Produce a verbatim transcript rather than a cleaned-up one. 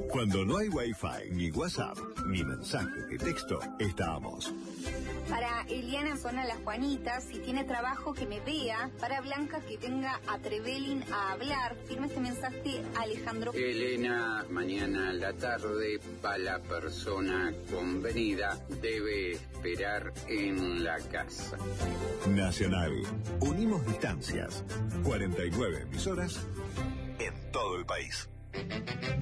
Cuando no hay Wi-Fi, ni WhatsApp, ni mensaje de texto, estamos. Para Eliana Zona Las Juanitas, si tiene trabajo que me vea. Para Blanca que venga a Trevelin a hablar. Firma este mensaje Alejandro. Elena, mañana a la tarde, para la persona convenida, debe esperar en la casa. Nacional. Unimos distancias. cuarenta y nueve emisoras en todo el país.